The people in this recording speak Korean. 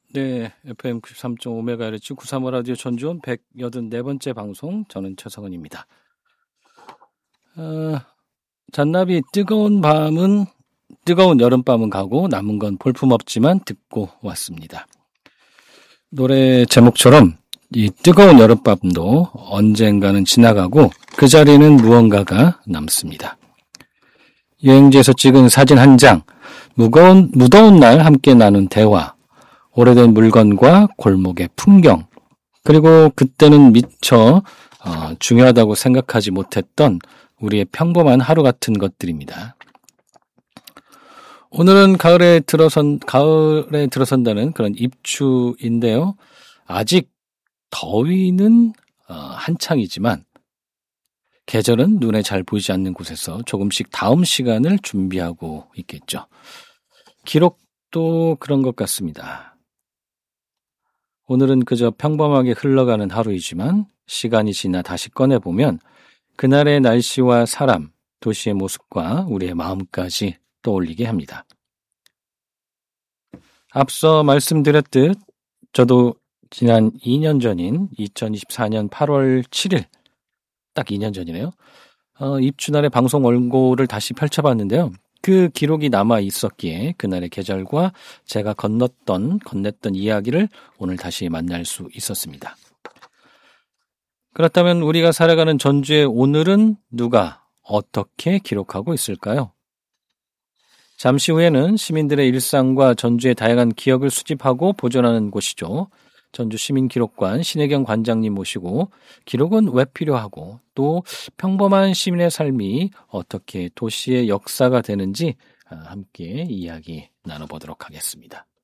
네, FM 93.5MHz 93호 라디오 전주원 184번째 방송, 저는 최성은입니다. 잔나비 뜨거운 여름밤은 가고 남은 건 볼품없지만 듣고 왔습니다. 노래 제목처럼 이 뜨거운 여름밤도 언젠가는 지나가고 그 자리에는 무언가가 남습니다. 여행지에서 찍은 사진 한 장, 무더운 날 함께 나눈 대화, 오래된 물건과 골목의 풍경, 그리고 그때는 미처 중요하다고 생각하지 못했던 우리의 평범한 하루 같은 것들입니다. 오늘은 가을에 들어선다는 그런 입추인데요. 아직 더위는 한창이지만 계절은 눈에 잘 보이지 않는 곳에서 조금씩 다음 시간을 준비하고 있겠죠. 기록도 그런 것 같습니다. 오늘은 그저 평범하게 흘러가는 하루이지만 시간이 지나 다시 꺼내보면 그날의 날씨와 사람, 도시의 모습과 우리의 마음까지 떠올리게 합니다. 앞서 말씀드렸듯 저도 지난 2년 전인 2024년 8월 7일, 딱 2년 전이네요. 입추날의 방송 원고를 다시 펼쳐봤는데요. 그 기록이 남아 있었기에 그날의 계절과 제가 건넸던 이야기를 오늘 다시 만날 수 있었습니다. 그렇다면 우리가 살아가는 전주의 오늘은 누가 어떻게 기록하고 있을까요? 잠시 후에는 시민들의 일상과 전주의 다양한 기억을 수집하고 보존하는 곳이죠. 전주시민기록관 신혜경 관장님 모시고 기록은 왜 필요하고 또 평범한 시민의 삶이 어떻게 도시의 역사가 되는지 함께 이야기 나눠보도록 하겠습니다.